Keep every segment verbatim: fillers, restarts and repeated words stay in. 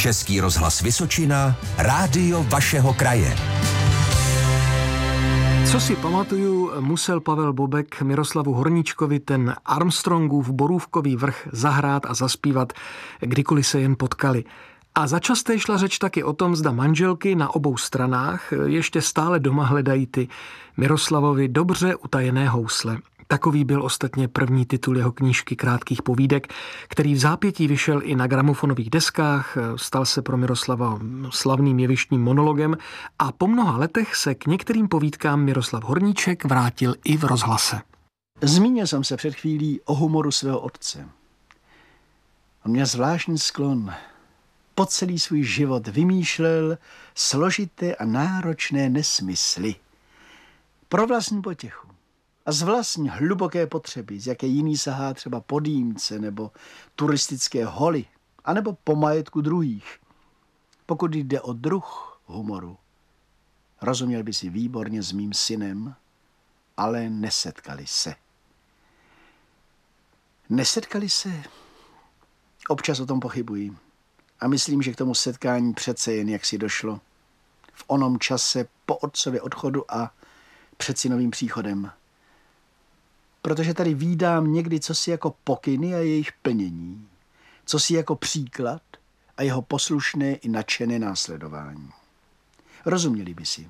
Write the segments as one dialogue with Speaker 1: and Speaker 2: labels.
Speaker 1: Český rozhlas Vysočina, rádio vašeho kraje.
Speaker 2: Co si pamatuju, musel Pavel Bobek Miroslavu Horníčkovi ten Armstrongův Borůvkový vrch zahrát a zaspívat, kdykoliv se jen potkali. A začasté šla řeč taky o tom, zda manželky na obou stranách ještě stále doma hledají ty Miroslavovi dobře utajené housle. Takový byl ostatně první titul jeho knížky krátkých povídek, který v zápětí vyšel i na gramofonových deskách, stal se pro Miroslava slavným jevištním monologem a po mnoha letech se k některým povídkám Miroslav Horníček vrátil i v rozhlase.
Speaker 3: Zmínil jsem se před chvílí o humoru svého otce. On měl zvláštní sklon. Po celý svůj život vymýšlel složité a náročné nesmysly. Pro vlastní potěchu. A z vlastní hluboké potřeby, z jaké jiný sahá třeba po dýmce nebo turistické holy, anebo po majetku druhých. Pokud jde o druh humoru, rozuměl by si výborně s mým synem, ale nesetkali se. Nesetkali se? Občas o tom pochybuji. A myslím, že k tomu setkání přece jen jaksi došlo. V onom čase po otcově odchodu a před synovým příchodem. Protože tady vídám někdy cosi jako pokyny a jejich plnění, cosi jako příklad a jeho poslušné i nadšené následování. Rozuměli by si.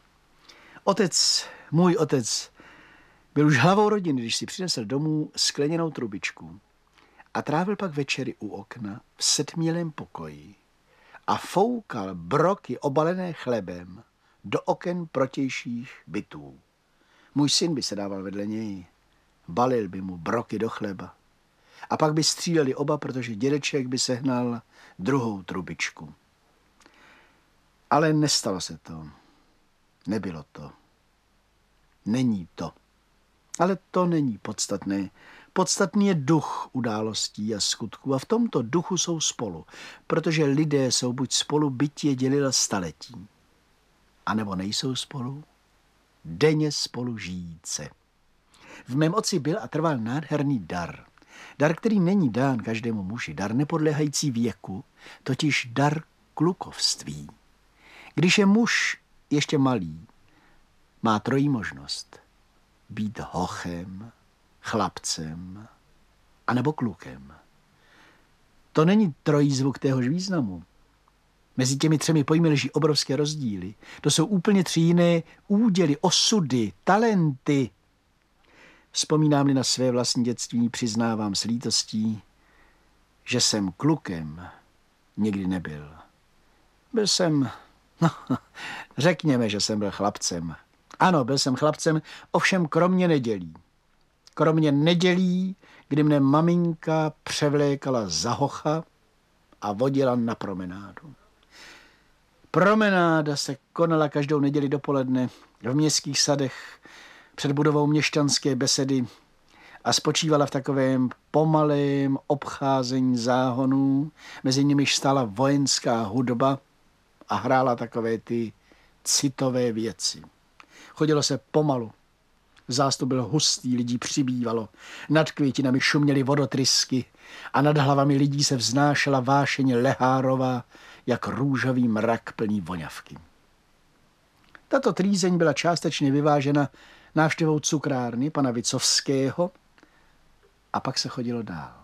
Speaker 3: Otec, můj otec, byl už hlavou rodiny, když si přinesl domů skleněnou trubičku a trávil pak večery u okna v setmělém pokoji a foukal broky obalené chlebem do oken protějších bytů. Můj syn by se dával vedle něj. Balil by mu broky do chleba. A pak by stříleli oba, protože dědeček by sehnal druhou trubičku. Ale nestalo se to. Nebylo to. Není to. Ale to není podstatné. Podstatný je duch událostí a skutků a v tomto duchu jsou spolu, protože lidé jsou buď spolu, byť je dělila staletí, anebo nejsou spolu, denně spolu žijíce. V mém otci byl a trval nádherný dar. Dar, který není dán každému muži. Dar nepodléhající věku, totiž dar klukovství. Když je muž ještě malý, má trojí možnost. Být hochem, chlapcem, anebo klukem. To není trojí zvuk téhož významu. Mezi těmi třemi pojmy leží obrovské rozdíly. To jsou úplně tři jiné úděly, osudy, talenty. Vzpomínám-li na své vlastní dětství, přiznávám s lítostí, že jsem klukem nikdy nebyl. Byl jsem, no, řekněme, že jsem byl chlapcem. Ano, byl jsem chlapcem, ovšem kromě nedělí. Kromě nedělí, kdy mne maminka převlékala za hocha a vodila na promenádu. Promenáda se konala každou neděli dopoledne v městských sadech před budovou měšťanské besedy a spočívala v takovém pomalém obcházení záhonů, mezi nimiž stála vojenská hudba a hrála takové ty citové věci. Chodilo se pomalu. Zástup byl hustý, lidí přibývalo. Nad květinami šuměly vodotrysky a nad hlavami lidí se vznášela vášeň lehárová, jak růžový mrak plný voňavky. Tato trýzeň byla částečně vyvážena návštěvou cukrárny pana Vicovského a pak se chodilo dál.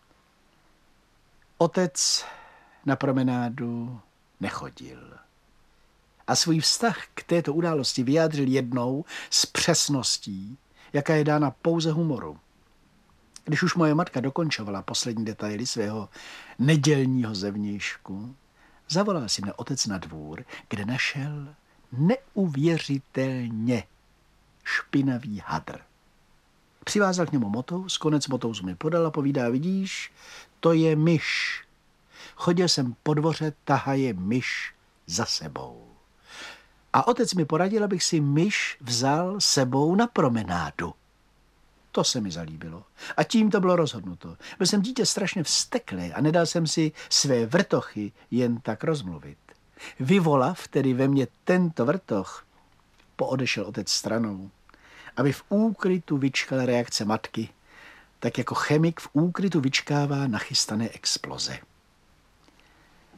Speaker 3: Otec na promenádu nechodil. A svůj vztah k této události vyjádřil jednou s přesností, jaká je dána pouze humoru. Když už moje matka dokončovala poslední detaily svého nedělního zevnějšku, zavolal si mne otec na dvůr, kde našel neuvěřitelně špinavý hadr. Přivázal k němu motous, konec motouzu mi podal a povídá, vidíš, to je myš. Chodil jsem po dvoře, tahaje myš za sebou. A otec mi poradil, abych si myš vzal sebou na promenádu. To se mi zalíbilo. A tím to bylo rozhodnuto. Byl jsem dítě strašně vzteklé a nedal jsem si své vrtochy jen tak rozmluvit. Vyvolav tedy ve mně tento vrtoch, poodešel otec stranou, aby v úkrytu vyčkal reakce matky, tak jako chemik v úkrytu vyčkává nachystané exploze.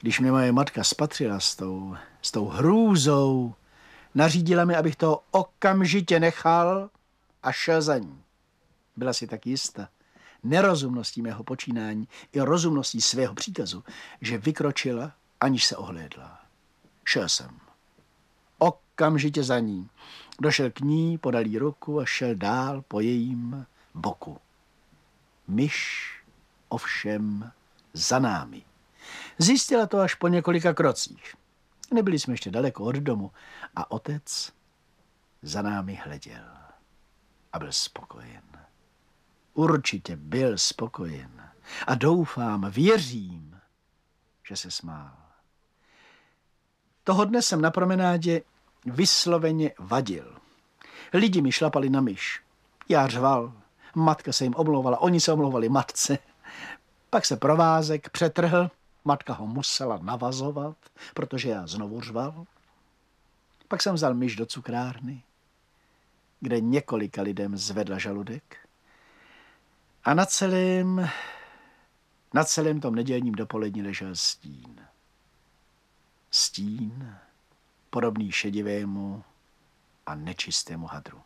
Speaker 3: Když mě moje matka spatřila s tou, s tou hrůzou, nařídila mi, abych to okamžitě nechal a šel za ní. Byla si tak jista nerozumností mého počínání i rozumností svého příkazu, že vykročila, aniž se ohlédla. Šel jsem. Okamžitě za ní. Došel k ní, podal jí ruku a šel dál po jejím boku. Myš ovšem za námi. Zjistila to až po několika krocích. Nebyli jsme ještě daleko od domu a otec za námi hleděl a byl spokojen. Určitě byl spokojen a doufám, věřím, že se smál. Toho dne jsem na promenádě vysloveně vadil. Lidi mi šlapali na myš. Já řval, matka se jim omlouvala, oni se omlouvali matce. Pak se provázek přetrhl, matka ho musela navazovat, protože já znovu řval. Pak jsem vzal myš do cukrárny, kde několika lidem zvedla žaludek. A na celém, na celém tom nedělním dopolední ležel stín. Stín podobný šedivému a nečistému hadru.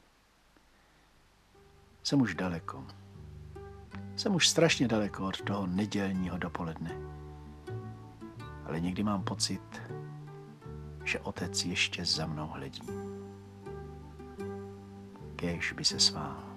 Speaker 3: Jsem už daleko. Jsem už strašně daleko od toho nedělního dopoledne. Ale někdy mám pocit, že otec ještě za mnou hledí. Kéž by se smál.